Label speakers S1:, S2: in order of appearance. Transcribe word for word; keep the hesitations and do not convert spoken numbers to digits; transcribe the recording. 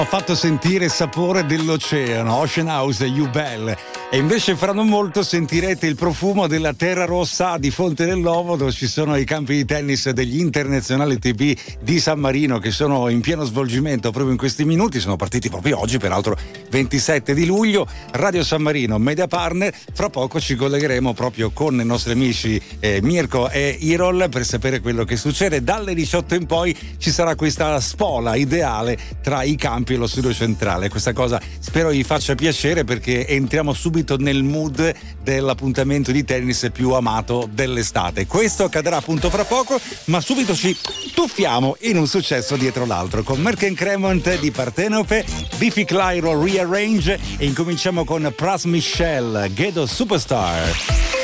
S1: Ho fatto sentire il sapore dell'oceano, Ocean House, You Bell. E invece fra non molto sentirete il profumo della terra rossa di Fonte dell'Ovo, dove ci sono i campi di tennis degli Internazionali T V di San Marino, che sono in pieno svolgimento proprio in questi minuti. Sono partiti proprio oggi, peraltro ventisette di luglio. Radio San Marino, media partner. Fra poco ci collegheremo proprio con i nostri amici eh, Mirko e Irol per sapere quello che succede. Dalle diciotto in poi ci sarà questa spola ideale tra i campi e lo studio centrale. Questa cosa spero gli faccia piacere, perché entriamo subito nel mood dell'appuntamento di tennis più amato dell'estate. Questo accadrà appunto fra poco, ma subito ci tuffiamo in un successo dietro l'altro con Merck and Cremont di Partenope, Biffy Clyro Rearrange, e incominciamo con Pras Michel, Ghetto Superstar.